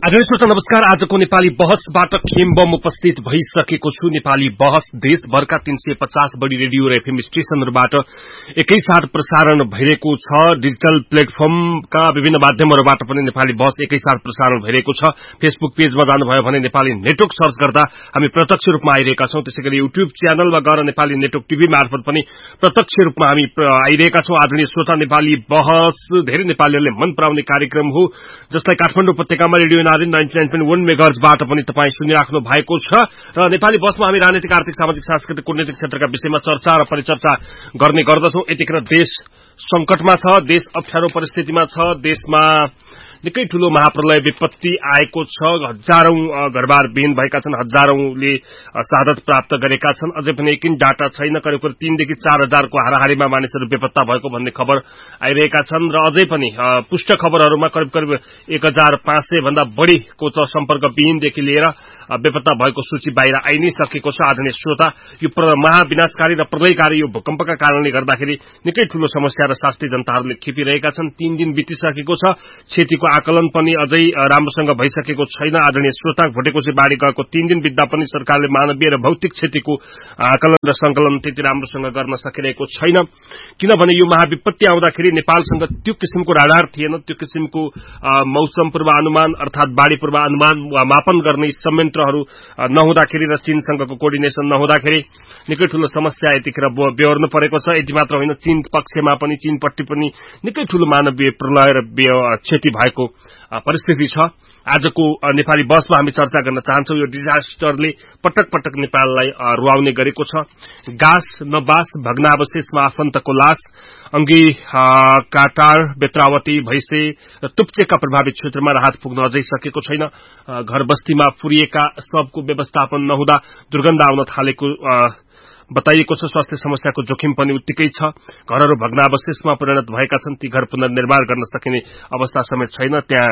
आदरणीय श्रोता नमस्कार। आजको नेपाली बहसबाट खेमबम उपस्थित भइसकेको छु। नेपाली बहस देशभरका 350 बढी रेडियो र एफएम स्टेशनहरूबाट एकैसाथ प्रसारण भइरहेको छ। डिजिटल प्लेटफर्मका विभिन्न माध्यमहरूबाट पनि नेपाली बहस एकैसाथ प्रसारण भइरहेको छ। फेसबुक पेजमा जानुभयो भने नेपाली नेटवर्क सर्च गर्दा हामी प्रत्यक्ष रूपमा आइरहेका छौं। त्यसैगरी युट्युब च्यानलमा गएर नेपाली नेटवर्क टिभी मार्फत पनि प्रत्यक्ष रूपमा हामी आइरहेका छौं। आदरणीय श्रोता, नेपाली बहस धेरै नेपालीहरूले मन पराउने कार्यक्रम हो, जसलाई काठमाडौँ उपत्यकामा रेडियो 99.1 मेगाहर्जबाट पनि तपाई सुनिराख्नु भएको छ। र नेपाली बसमा हामी राजनीतिक, आर्थिक, सामाजिक, सांस्कृतिक, कूटनीतिक क्षेत्रका विषयमा चर्चा र परिचर्चा गर्ने गर्दछौं। यतिखेर देश संकटमा छ, देश अप्ठ्यारो परिस्थितिमा छ, देशमा निकै ठूलो महाप्रलय विपत्ति आएको छ। हजारौं घरबार विहीन भएका छन्, हजारौंले शहादत प्राप्त गरेका छन्। अझै पनि एकिन डाटा छैन। करिब 3 देखि 4 हजारको हाराहारीमा मानिसहरू बेपत्ता भएको भन्ने खबर आइरहेका छन् र अझै पनि पुष्ट खबरहरूमा करिब 1500 भन्दा बढीको त सम्पर्क विहीनदेखि लिएर बेपत्ता भएको सूची बाहिर आइ नै सकेको छ। आदरणीय श्रोता, यो महाविनाशकारी र प्रलयकारी यो भूकम्पका कारणले गर्दाखेरि निकै ठूलो समस्या र शास्त्रीय जनताहरूले खेपिरहेका छन्। 3 दिन बितिसकेको छ। क्षतिको आकलन पनि अझै राम्रोसँग भइसकेको छैन। आदरणीय श्रोता, भोटेकोशी बाढी गएको 3 दिन बित्दा पनि सरकारले मानवीय र भौतिक क्षतिको आकलन र संकलन त्यति राम्रोसँग गर्न सकिरहेको छैन। किनभने यो महाविपत्ति आउँदाखेरि नेपालसँग त्यो किसिमको राडार थिएन, त्यो किसिमको मौसम पूर्वानुमान अर्थात बाढी पूर्वानुमान वा मापन गर्ने संयन्त्रहरू नहुँदाखेरि र चीनसँगको कोर्डिनेसन नहुँदाखेरि निकै ठूलो समस्या यतिखेर बेहोर्नु परेको छ। यति मात्र होइन, चीन पक्षमा पनि, चीनपट्टि पनि निकै ठूलो मानवीय प्रलय र क्षति भएको परिस्थिति छ। आजको नेपाली बसमा हामी चर्चा गर्न चाहन्छौं। यो डिजास्टरले पटक पटक नेपाललाई रुवाउने गरेको छ। गास नबास, भग्नावशेषमा आफन्तको लास, अंगी काटार, बेत्रावती, भैसे र तुप्चेका प्रभावित क्षेत्रमा राहत पुग्न अझै सकेको छैन। घर बस्तीमा पुरिएका सबको व्यवस्थापन नहुँदा दुर्गन्ध आउन थालेको बताइएको छ। स्वास्थ्य समस्याको जोखिम पनि उत्तिकै छ। घरहरू भग्नावशेषमा परिणत भएका छन्। ती घर पुनर्निर्माण गर्न सकिने अवस्था समेत छैन। त्यहाँ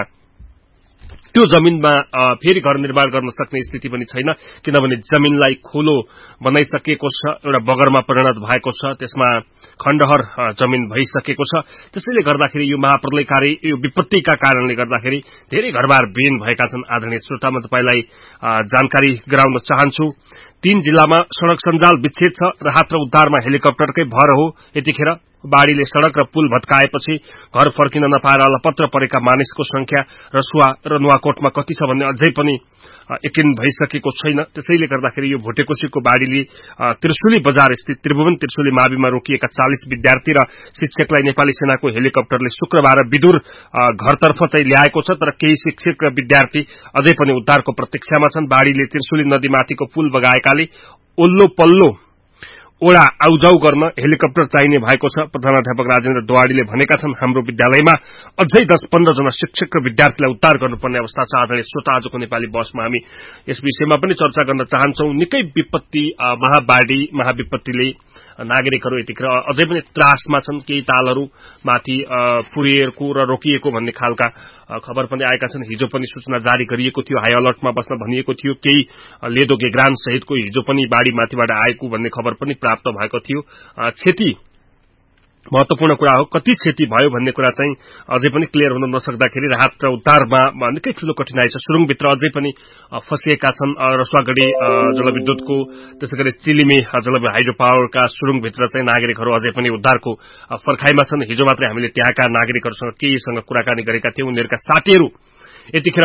त्यो जमिनमा फेरि घर निर्माण गर्न सक्ने स्थिति पनि छैन, किनभने जमिनलाई खोलो बनाइसकेको छ, एउटा बगरमा परिणत भएको छ, त्यसमा खण्डहर जमिन भइसकेको छ। त्यसैले गर्दाखेरि यो महाप्रलयकारी यो विपत्तिका कारणले गर्दाखेरि धेरै घरबार विहीन भएका छन्। आदरणीय श्रोता, म तपाईलाई जानकारी गराउन चाहन्छु। 3 जिल्लामा सड़क सञ्जाल विच्छेद छ। राहत र उद्धारमा हेलिकप्टरकै भर हो। यतिखेर बाढ़ीले सड़क र पुल भत्काएपछि घर फर्किन नपाएर अलपत्र परेका मानिसको संख्या रसुवा र नुवाकोटमा कति छ भन्ने अझै पनि यकिन भइसकेको छैन। त्यसैले गर्दाखेरि यो भोटेकोशीको बाढ़ीले त्रिशुली बजार स्थित त्रिभुवन त्रिशुली माविमा रोकिएका 40 विद्यार्थी र शिक्षकलाई नेपाली सेनाको हेलिकप्टरले शुक्रबार विदुर घरतर्फ चाहिँ ल्याएको छ। तर केही शिक्षक र विद्यार्थी अझै पनि उद्धारको प्रतीक्षामा छन्। बाढ़ीले त्रिशुली नदीमाथिको पुल बगाएकाले ओल्लो पल्लो ओडा आउजाउ गर्न हेलिकप्टर चाहिने भएको छ। प्रधानाध्यापक राजेन्द्र द्वाडीले भनेका छन्, हाम्रो विद्यालयमा अझै 10-15 जना शिक्षक र विद्यार्थीलाई उद्धार गर्नुपर्ने अवस्था छ। आदरणीय श्रोता, आजको नेपाली बसमा हामी यस विषयमा पनि चर्चा गर्न चाहन्छौं। निकै विपत्ति, महाविपत्तिले नागरिकहरू यतिखेर अझै पनि त्रासमा छन्। केही तालहरू माथि पुरिएको र रोकिएको भन्ने खालका खबर पनि आएका छन्। हिजो पनि सूचना जारी गरिएको थियो, हाई अलर्टमा बस्न भनिएको थियो। केही लेदो गेग्रान सहितको हिजो पनि बाढ़ी माथिबाट आएको भन्ने खबर पनि प्राप्त भएको थियो। क्षति महत्वपूर्ण कुरा हो। कति क्षति भयो भन्ने कुरा चाहिँ अझै पनि क्लियर हुन नसक्दाखेरि राहत र उद्धारमा निकै ठूलो कठिनाई छ। सुरुङभित्र अझै पनि फसिएका छन्। रसुवागढी जलविद्युतको, त्यसैगरी चिलिमे हाइड्रो पावरका सुरुङभित्र चाहिँ नागरिकहरू अझै पनि उद्धारको पर्खाइमा छन्। हिजो मात्रै हामीले त्यहाँका नागरिकहरूसँग केहीसँग कुराकानी गरेका थियौं। उनीहरूका साथीहरू यतिखेर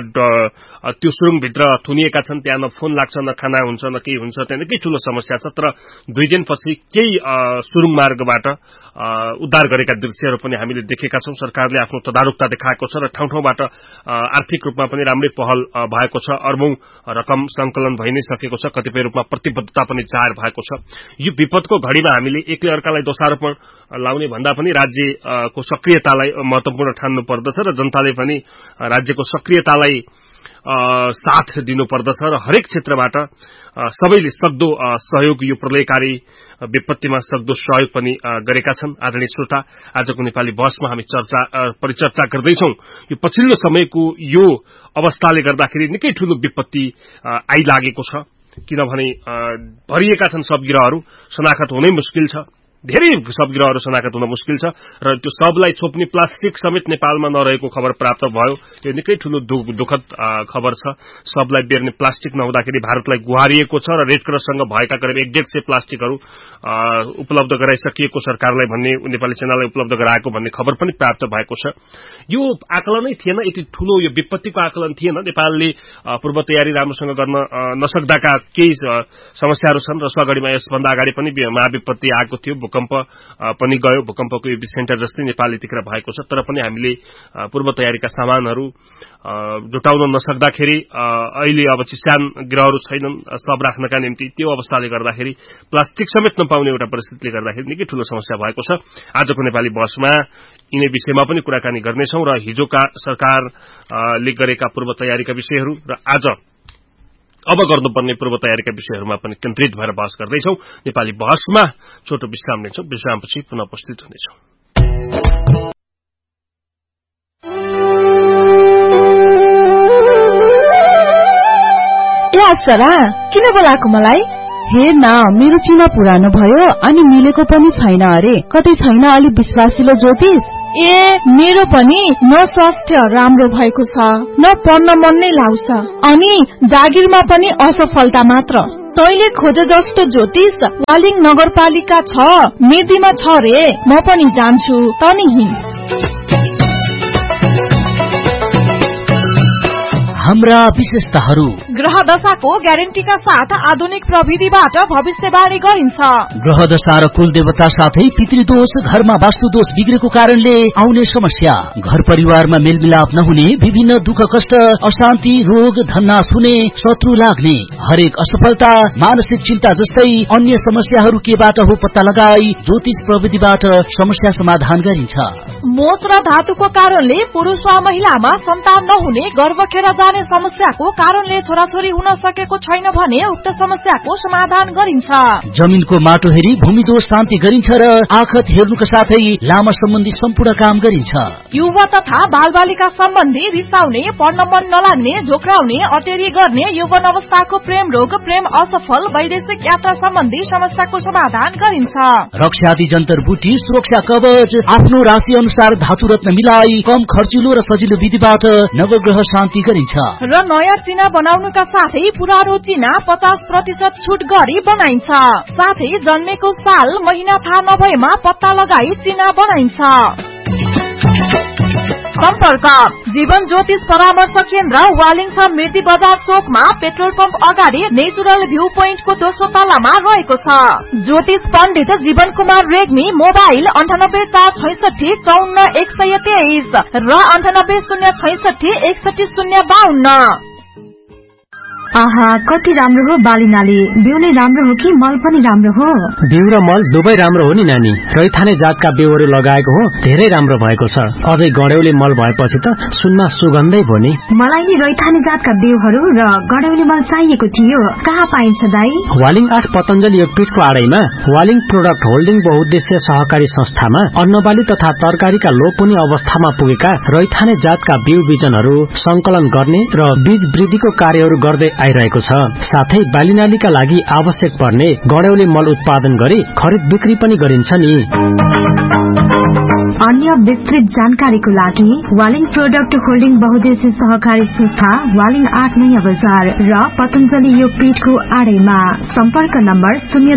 त्यो सुरुङभित्र थुनिएका छन्। त्यहाँ न फोन लाग्छ, न खाना हुन्छ, न केही हुन्छ। त्यहाँ निकै ठूलो समस्या छ। तर 2 दिनपछि केही सुरुङ मार्गबाट उद्धार गरेका दृश्यहरू पनि हामीले देखेका छौं। सरकारले आफ्नो तदारुकता देखाएको छ र ठाउँ ठाउँबाट आर्थिक रूपमा पनि राम्रै पहल भएको छ। अर्बौं रकम संकलन भइ नै सकेको छ। कतिपय रूपमा प्रतिबद्धता पनि जाहेर भएको छ। यो विपदको घड़ीमा हामीले एकले अर्कालाई दोषारोपण लाउने भन्दा पनि राज्यको सक्रियतालाई महत्वपूर्ण ठान्नु पर्दछ र जनताले पनि राज्यको सक्रियतालाई साथ दिनुपर्दछ र हरेक क्षेत्रबाट सबैले सक्दो सहयोग, यो प्रलयकारी विपत्तिमा सक्दो सहयोग पनि गरेका छन्। आदरणीय श्रोता, आजको नेपाली बसमा हामी परिचर्चा गर्दैछौं। यो पछिल्लो समयको यो अवस्थाले गर्दाखेरि निकै ठूलो विपत्ति आइलागेको छ। किनभने भरिएका छन् सब गिरहहरू, शनाखत हुनै मुस्किल छ। धेरै शवगृहहरू शनाखत हुन मुस्किल छ र त्यो शवलाई छोप्ने प्लास्टिक समेत नेपालमा नरहेको खबर प्राप्त भयो। यो निकै ठूलो दुःखद खबर छ। शवलाई बेर्ने प्लास्टिक नहुँदाखेरि भारतलाई गुहारिएको छ र रेड क्रससँग भएका करिब 150 प्लास्टिकहरू उपलब्ध गराइसकिएको सरकारलाई भन्ने नेपाली सेनालाई उपलब्ध गराएको भन्ने खबर पनि प्राप्त भएको छ। यो आकलनै थिएन, यति ठूलो यो विपत्तिको आकलन थिएन। नेपालले पूर्व तयारी राम्रोसँग गर्न नसक्दाका केही समस्याहरू छन्। रसुवागढीमा यसभन्दा अगाडि पनि महाविपत्ति आएको थियो, भूकम्प पनि गयो, भूकम्पको एपिसेन्टर जस्तै नेपाल यतिखेर भएको छ। तर पनि हामीले पूर्व तयारीका सामानहरू जुटाउन नसक्दाखेरि अहिले अब चिस्यान गृहहरू छैनन् शव राख्नका निम्ति। त्यो अवस्थाले गर्दाखेरि प्लास्टिक समेत नपाउने एउटा परिस्थितिले गर्दाखेरि निकै ठूलो समस्या भएको छ। आजको नेपाली बहसमा यिनै विषयमा पनि कुराकानी गर्नेछौं र हिजोका सरकारले गरेका पूर्व तयारीका विषयहरू र आज अब गर्नुपर्ने पूर्व तयारीका विषयहरूमा पनि केन्द्रित भएर बहस गर्दैछौं। नेपाली बहसमा छोटो विश्राम लिन्छौं। विश्रामपछि पुनः उपस्थित हुनेछौं। अप्सरा, किन बोलाएको मलाई? हेर न, मेरो चिना पुरानो भयो अनि मिलेको पनि छैन अरे। कतै छैन अलि विश्वासिलो ज्योतिष? ए, मेरो पनि न स्वास्थ्य राम्रो भएको छ, न पढ्न मन नै लाग्छ, अनि जागिरमा पनि असफलता मात्र। तैले खोजे जस्तो ज्योतिष वालिङ नगरपालिका छ, मेदीमा छ रे। म पनि जान्छु, तनी हिँड। हाम्रा विशेषताहरू: ग्रह दशाको ग्यारेन्टीका साथ आधुनिक प्रविधिबाट भविष्यवाणी गरिन्छ। ग्रह दशा र कुल देवता साथै पितृदोष, घरमा वास्तुदोष बिग्रेको कारणले आउने समस्या, घर परिवारमा मेलमिलाप नहुने, विभिन्न दुःख कष्ट, अशान्ति, रोग, धननाश हुने, शत्रु लाग्ने, हरेक असफलता, मानसिक चिन्ता जस्तै अन्य समस्याहरू केबाट हो पत्ता लगाई ज्योतिष प्रविधिबाट समस्या समाधान गरिन्छ। मोच र धातुको कारणले पुरुष वा महिलामा सन्तान नहुने, गर्भखेर जाने समस्याको कारणले छोराछोरी हुन सकेको छैन भने उक्त समस्याको समाधान गरिन्छ। जमिनको माटो हेरी भूमिदोष शान्ति गरिन्छ र आखत हेर्नुका साथै लामा सम्बन्धी सम्पूर्ण काम गरिन्छ। युवा तथा बालबालिका सम्बन्धी रिसाउने, पढ्न मन नलाग्ने, झोक्राउने, अटेरी गर्ने, यौवन अवस्थाको प्रेम रोग, प्रेम असफल, वैदेशिक यात्रा सम्बन्धी समस्याको समाधान गरिन्छ। रक्षादि जन्तर बुटी, सुरक्षा कवच, आफ्नो राशि अनुसार धातु रत्न मिलाई कम खर्चिलो र सजिलो विधिबाट नवग्रह शान्ति गरिन्छ। र नयाँ चिना बनाउनुका साथै पुरानो चिना 50% छुट गरी बनाइन्छ। साथै जन्मेको साल महिना थाहा नभएमा पत्ता लगाई चिना बनाइन्छ। सम्पर्क: जीवन ज्योतिष परामर्श केन्द्र, वालिङ छ, मेदी बजार चोकमा, पेट्रोल पम्प अगाडि, नेचुरल भ्यू पोइन्टको दोस्रो तलामा रहेको छ। ज्योतिष पण्डित जीवन कुमार रेग्मी, मोबाइल 9846644123 र 9806616052। आहा, कति राम्रो हो बाली नाली। बिउ नै राम्रो हो कि मल पनि राम्रो हो? बिउ र मल दुवै राम्रो हो नि नानी। रैथाने जातका बिउहरू लगाएको हो, धेरै राम्रो भएको छ। अझै गड्यौली मल भएपछि त सुनमा सुगन्धै भयो नि। मलाई नि रैथाने जातका बिउहरू र गड्यौली मल चाहिएको थियो। कहाँ पाइन्छ दाई? वालिङ 8 पतञ्जलि योगपीठको आडैमा वालिङ प्रोडक्ट होल्डिङ बहुउद्देश्य सहकारी संस्थामा अन्नबाली तथा तरकारीका लोपनी अवस्थामा पुगेका रैथाने जातका बिउ बिजनहरू संकलन गर्ने र बीज वृद्धिको कार्यहरू गर्दै आइरहेको छ। साथै बालीनालीका लागि आवश्यक पर्ने गड्यौली मल उत्पादन गरी खरिद बिक्री पनि गरिन्छ नि। अन्य विस्तृत जानकारीको लागि वालिङ प्रोडक्ट होल्डिङ बहुउद्देश्य सहकारी संस्था, वालिङ 8 नयाँ बजार र पतञ्जलि योगपीठको आडैमा। सम्पर्क नम्बर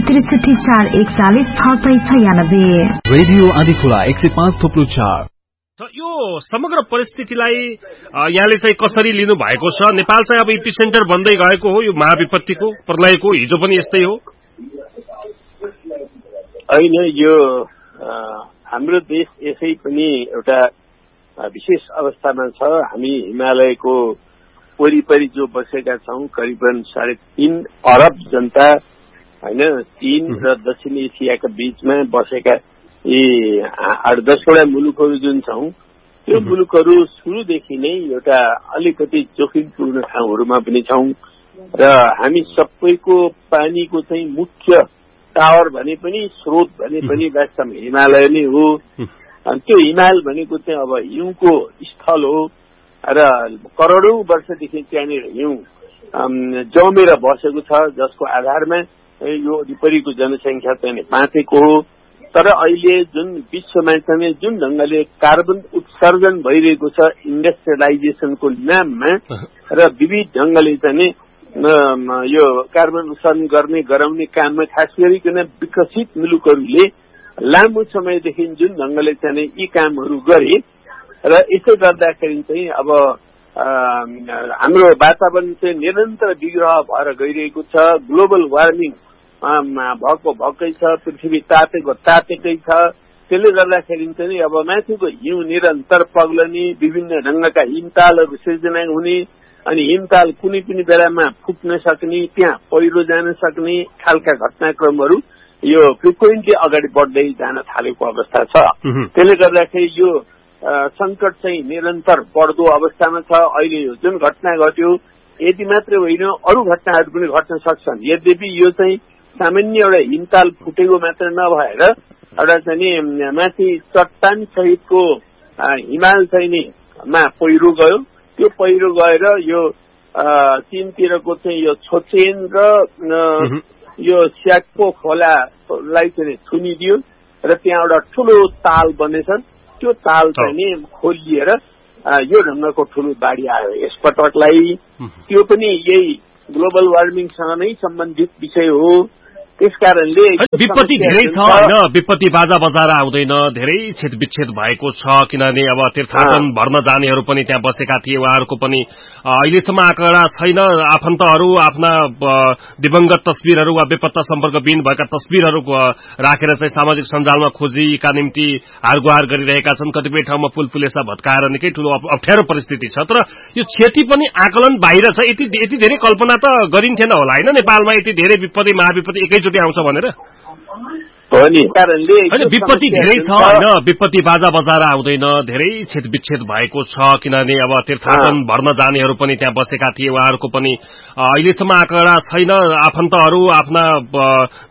063 441 696। रेडियो आँधीखोला 105.4। यो समग्र परिस्थितिलाई यहाँले चाहिँ कसरी लिनु भएको छ? नेपाल चाहिँ अब एपिसेन्टर बन्दै गएको हो यो महाविपत्तिको, प्रलयको। हिजो पनि यस्तै हो? होइन, यो हाम्रो देश यसै पनि एउटा विशेष अवस्थामा छ। हामी हिमालयको वरिपरि जो बसेका छौं, करिबन 3.5 अरब जनता, होइन, चीन र दक्षिण एसियाका बीचमा बसेका यी 8-10 मुलुकहरू जुन छौं, त्यो मुलुकहरू सुरुदेखि नै एउटा अलिकति जोखिमपूर्ण ठाउँहरूमा पनि छौं र हामी सबैको पानीको चाहिँ मुख्य टावर भने पनि, स्रोत भने पनि वास्तवमा हिमालय नै हो। अनि त्यो हिमाल भनेको चाहिँ अब हिउँको स्थल हो र करोडौं वर्षदेखि त्यहाँनिर हिउँ जमेर बसेको छ, जसको आधारमा यो वरिपरिको जनसंख्या चाहिँ बाँचेको हो तर अहिले जुन विश्वमा चाहिँ जुन ढंगले कार्बन उत्सर्जन भइरहेको छ इन्डस्ट्रियलाइजेसनको नाममा र विविध ढंगले चाहिँ यो कार्बन उत्सर्जन गराउने काममा खास गरिकन विकसित मुलुकहरूले लामो समयदेखि जुन ढंगले चाहिँ यी कामहरू गरे र यसै गर्दाखेरि चाहिँ अब हाम्रो वातावरण चाहिँ निरन्तर विग्रह भएर गइरहेको छ। ग्लोबल वार्मिङ भएको भएकै छ, पृथ्वी तातेकै छ। त्यसले गर्दाखेरि चाहिँ अब माथिको हिउँ निरन्तर पग्लने, विभिन्न ढंगका हिमतालहरू सिर्जना हुने अनि हिमताल कुनै पनि बेलामा फुट्न सक्ने, त्यहाँ पहिरो जान सक्ने खालका घटनाक्रमहरू यो फ्रिक्वेन्टली अगाडि बढ्दै जान थालेको अवस्था छ। त्यसले गर्दाखेरि यो संकट चाहिँ निरन्तर बढ्दो अवस्थामा छ। अहिले यो जुन घटना घट्यो यति मात्रै होइन, अरू घटनाहरू पनि घट्न सक्छन्। यद्यपि यो चाहिँ सामान्य एउटा हिमताल फुटेको मात्र नभएर एउटा चाहिँ माथि चट्टान सहितको हिमाल चाहिँ नि मा पहिरो गयो। त्यो पहिरो गएर यो चीनतिरको चाहिँ यो छोचेन र यो स्याकपो खोलालाई चाहिँ छुनिदियो र त्यहाँ एउटा ठूलो ताल बनेछ। त्यो ताल चाहिँ नि खोलिएर यो ढंगको ठूलो बाढी आयो यसपटकलाई। त्यो पनि यही ग्लोबल वार्मिङसँग नै सम्बन्धित विषय हो। त्यसकारणले विपत्ति धेरै छ हैन, विपत्ति बाजा बजाएर आउँदैन, धेरै छेदविच्छेद भएको छ। किनभने अब तीर्थाटन भर्न जानेहरू पनि त्यहाँ बसेका थिए, उहाँहरूको पनि अहिलेसम्म आँकडा छैन। आफन्तहरू आफ्ना दिवंगत तस्बिरहरू वा बेपत्ता सम्पर्कविहीन भएका तस्बिरहरू राखेर चाहिँ सामाजिक सञ्जालमा खोजीका निम्ति हारगुहार गरिरहेका छन्। कतिपय ठाउँमा फुलफुलेसा भत्काएर निकै ठूलो अप्ठ्यारो परिस्थिति छ। तर यो क्षति पनि आकलन बाहिर छ। यति धेरै कल्पना त गरिन्थेन होला हैन नेपालमा यति धेरै विपत्ति महाविपत्ति एकैचोटि आउँछ भनेर। हो नि, कारणले विपत्ति धेरै छ हैन, विपत्ति बाजा बजाएर आउँदैन, धेरै छेदविच्छेद भएको छ। किनभने अब तीर्थाटन भर्न जानेहरू पनि त्यहाँ बसेका थिए, उहाँहरूको पनि अहिलेसम्म आँकडा छैन। आफन्तहरू आफ्ना